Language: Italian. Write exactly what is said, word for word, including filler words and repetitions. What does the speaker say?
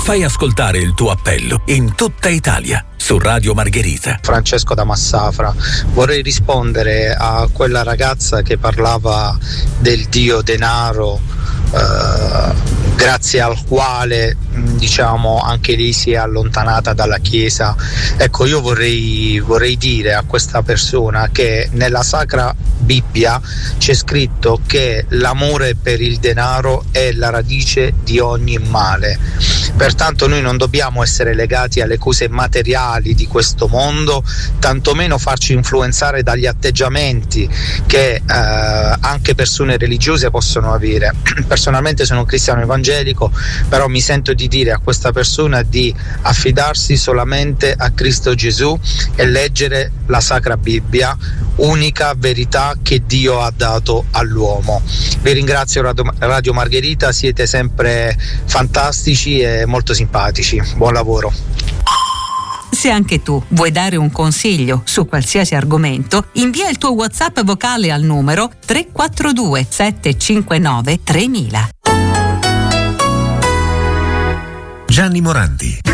Fai ascoltare il tuo appello in tutta Italia su Radio Margherita. Francesco da Massafra, vorrei rispondere a quella ragazza che parlava del dio denaro, eh, grazie al quale diciamo anche lei si è allontanata dalla Chiesa. Ecco, io vorrei, vorrei dire a questa persona che nella Sacra Bibbia c'è scritto che l'amore per il denaro è la radice di ogni male, pertanto noi non dobbiamo essere legati alle cose materiali di questo mondo, tantomeno farci influenzare dagli atteggiamenti che eh, anche persone religiose possono avere. Personalmente sono un cristiano evangelico, però mi sento di dire a questa persona di affidarsi solamente a Cristo Gesù e leggere la Sacra Bibbia, unica verità che Dio ha dato all'uomo. Vi ringrazio Radio Margherita, siete sempre fantastici e molto simpatici. Buon lavoro. Se anche tu vuoi dare un consiglio su qualsiasi argomento, invia il tuo WhatsApp vocale al numero tre quattro due sette cinque nove tremila. Gianni Morandi.